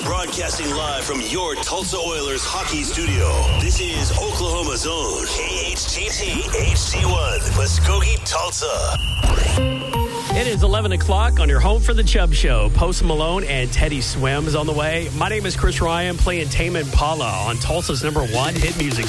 Broadcasting live from your Tulsa Oilers hockey studio. This is Oklahoma's own KHTT HD1, Muskogee, Tulsa. It is 11 o'clock on your home for the Chubb Show. Post Malone and Teddy Swims on the way. My name is Chris Ryan, playing Tame Impala on Tulsa's #1 hit music